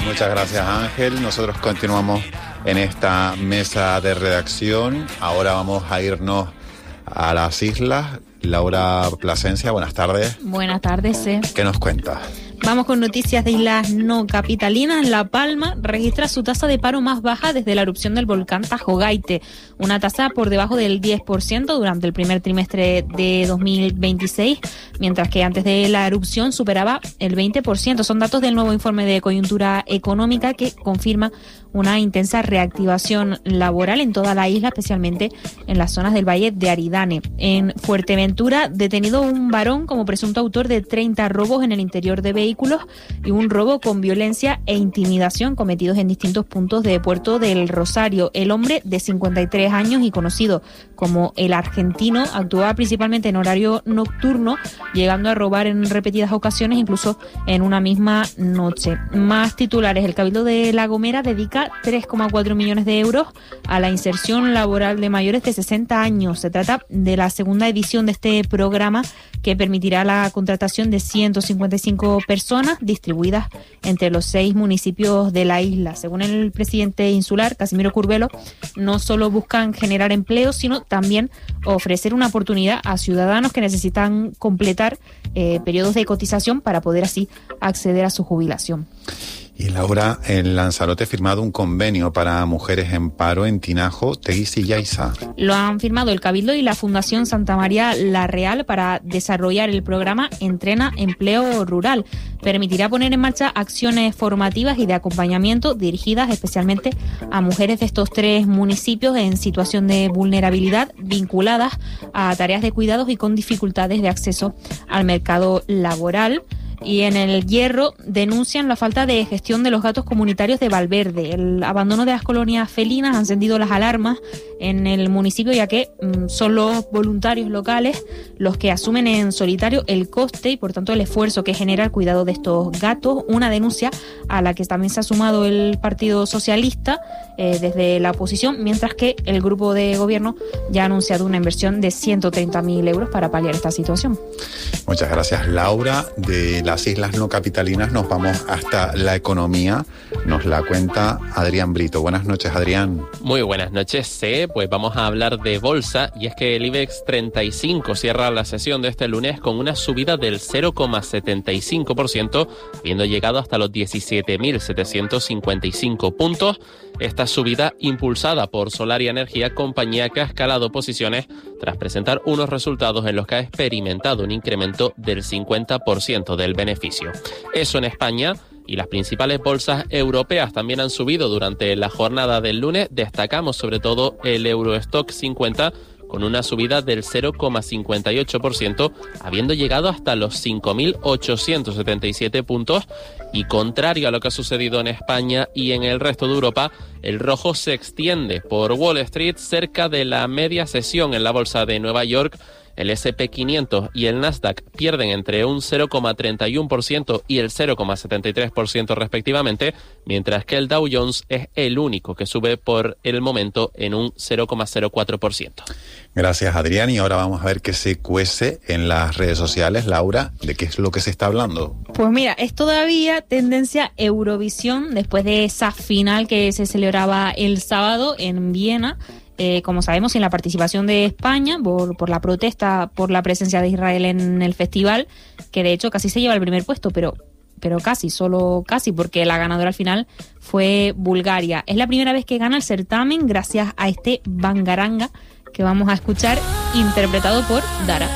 Muchas gracias, Ángel. Nosotros continuamos en esta mesa de redacción. Ahora vamos a irnos a las islas. Laura Plasencia, buenas tardes. Buenas tardes, ¿Qué nos cuentas? Vamos con noticias de islas no capitalinas. La Palma registra su tasa de paro más baja desde la erupción del volcán Tajogaite, una tasa por debajo del 10% durante el primer trimestre de 2026, mientras que antes de la erupción superaba el 20%. Son datos del nuevo informe de coyuntura económica que confirma una intensa reactivación laboral en toda la isla, especialmente en las zonas del Valle de Aridane. En Fuerteventura, detenido un varón como presunto autor de 30 robos en el interior de vehículos y un robo con violencia e intimidación cometidos en distintos puntos de Puerto del Rosario. El hombre, de 53 años y conocido como el Argentino, actuaba principalmente en horario nocturno, llegando a robar en repetidas ocasiones, incluso en una misma noche. Más titulares. El Cabildo de La Gomera dedica 3,4 millones de euros a la inserción laboral de mayores de 60 años. Se trata de la segunda edición de este programa, que permitirá la contratación de 155 personas distribuidas entre los 6 municipios de la isla. Según el presidente insular, Casimiro Curbelo, no solo buscan generar empleo, sino también ofrecer una oportunidad a ciudadanos que necesitan completar periodos de cotización para poder así acceder a su jubilación. Y Laura, en Lanzarote ha firmado un convenio para mujeres en paro en Tinajo, Teguise y Yaiza. Lo han firmado el Cabildo y la Fundación Santa María La Real para desarrollar el programa Entrena Empleo Rural. Permitirá poner en marcha acciones formativas y de acompañamiento dirigidas especialmente a mujeres de estos 3 municipios en situación de vulnerabilidad, vinculadas a tareas de cuidados y con dificultades de acceso al mercado laboral. Y en El Hierro denuncian la falta de gestión de los gatos comunitarios de Valverde. El abandono de las colonias felinas ha encendido las alarmas en el municipio, ya que son los voluntarios locales los que asumen en solitario el coste y por tanto el esfuerzo que genera el cuidado de estos gatos. Una denuncia a la que también se ha sumado el Partido Socialista desde la oposición, mientras que el grupo de gobierno ya ha anunciado una inversión de 130.000 euros para paliar esta situación. Muchas gracias, Laura. De las islas no capitalinas nos vamos hasta la economía. Nos la cuenta Adrián Brito. Buenas noches, Adrián. Muy buenas noches, pues vamos a hablar de bolsa, y es que el IBEX 35 cierra la sesión de este lunes con una subida del 0,75%, habiendo llegado hasta los 17.755 puntos. Esta subida impulsada por Solaria Energía, compañía que ha escalado posiciones tras presentar unos resultados en los que ha experimentado un incremento del 50% del beneficio. Eso en España. Y las principales bolsas europeas también han subido durante la jornada del lunes. Destacamos sobre todo el Eurostock 50 con una subida del 0,58%, habiendo llegado hasta los 5.877 puntos. Y contrario a lo que ha sucedido en España y en el resto de Europa, el rojo se extiende por Wall Street cerca de la media sesión en la bolsa de Nueva York. El S&P 500 y el Nasdaq pierden entre un 0,31% y el 0,73% respectivamente, mientras que el Dow Jones es el único que sube por el momento en un 0,04%. Gracias, Adrián. Y ahora vamos a ver qué se cuece en las redes sociales. Laura, ¿de qué es lo que se está hablando? Pues mira, es todavía tendencia Eurovisión después de esa final que se celebraba el sábado en Viena. Como sabemos, sin la participación de España por la protesta por la presencia de Israel en el festival, que de hecho casi se lleva el primer puesto, pero casi, solo casi, porque la ganadora al final fue Bulgaria. Es la primera vez que gana el certamen gracias a este Bangaranga que vamos a escuchar, interpretado por Dara.